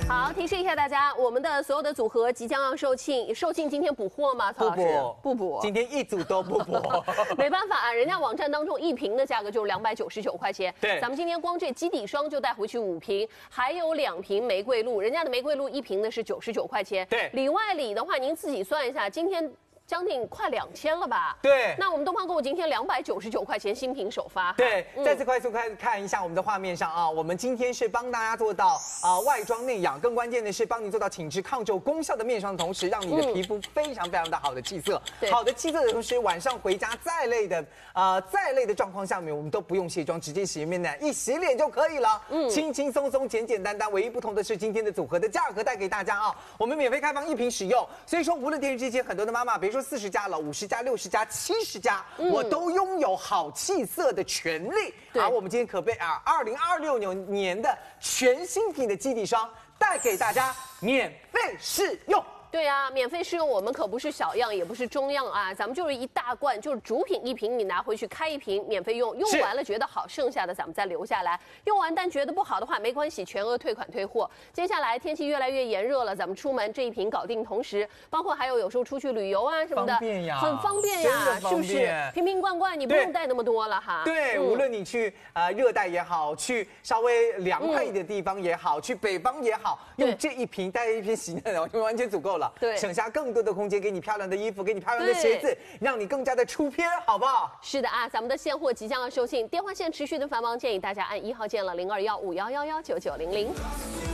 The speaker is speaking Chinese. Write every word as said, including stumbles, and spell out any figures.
好，提示一下大家，我们的所有的组合即将要售罄，售罄今天补货吗？曹老师，不补， 今天一组都不补， 没办法啊，人家网站当中一瓶的价格就是两百九十九块钱， 对， 咱们今天光这基底霜就带回去五瓶，还有两瓶玫瑰露，人家的玫瑰露一瓶的是九十九块钱， 对， 里外里的话您自己算一下，今天。将近快两千了吧？ 对， 那我们东方购物今天两百九十九块钱新品首发。 对，嗯、再次快速看看一下我们的画面上啊，我们今天是帮大家做到啊、呃、外装内养，更关键的是帮你做到紧致抗皱功效的面霜的同时，让你的皮肤非常非常的好的气色。嗯、好的气色的同时，晚上回家再累的啊、呃、再累的状况下面，我们都不用卸妆，直接洗面奶一洗脸就可以了，嗯，轻轻松松，简简单单。唯一不同的是今天的组合的价格带给大家啊，我们免费开放一瓶使用，所以说无论电视机前很多的妈妈，别说四十加了，五十。十加、六十加、七十加，我都拥有好气色的权利。而我们今天可被啊，二零二六年的全新品的基底霜带给大家免费试用。 对啊，免费试用，我们可不是小样，也不是中样啊，咱们就是一大罐，就是主品一瓶，你拿回去开一瓶，免费用，用完了觉得好，剩下的咱们再留下来。用完但觉得不好的话，没关系，全额退款退货。接下来天气越来越炎热了，咱们出门这一瓶搞定，同时包括还有有时候出去旅游啊什么的， 方便呀， 很方便呀，是不是？瓶瓶罐罐你不用带那么多了哈。 对，嗯、无论你去呃热带也好，去稍微凉快一点的地方也好，嗯、去北方也好，用这一瓶带一瓶洗面奶就完全足够了，对，省下更。更多的空间给你漂亮的衣服，给你漂亮的鞋子，让你更加的出片，好不好？ 是的啊，咱们的现货即将要售罄，电话线持续的繁忙，建议大家按一号键了零二幺五幺幺幺九九零零。